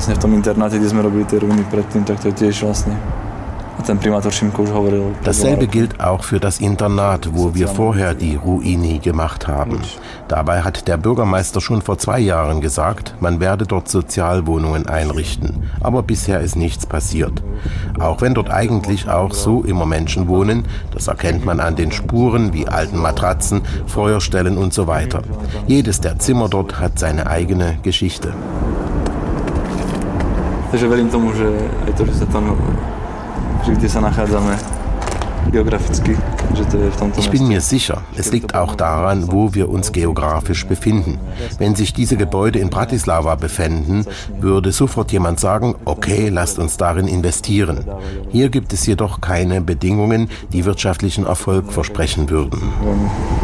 vlastne v tom internáte, kde sme robili tie ruiny predtým, tak to je tiež vlastne. Dasselbe gilt auch für das Internat, wo wir vorher die Ruini gemacht haben. Dabei hat der Bürgermeister schon vor 2 Jahren gesagt, man werde dort Sozialwohnungen einrichten. Aber bisher ist nichts passiert. Auch wenn dort eigentlich auch so immer Menschen wohnen, das erkennt man an den Spuren wie alten Matratzen, Feuerstellen und so weiter. Jedes der Zimmer dort hat seine eigene Geschichte. Ich bin mir sicher, es liegt auch daran, wo wir uns geografisch befinden. Wenn sich diese Gebäude in Bratislava befänden, würde sofort jemand sagen, okay, lasst uns darin investieren. Hier gibt es jedoch keine Bedingungen, die wirtschaftlichen Erfolg versprechen würden.